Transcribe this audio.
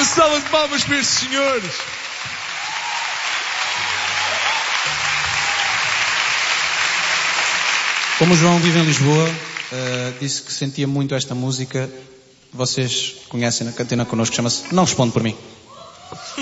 Uma salva de palmas para estes senhores. Como o João vive em Lisboa, disse que sentia muito esta música. Vocês conhecem na cantina connosco, chama-se Não Responde Por Mim.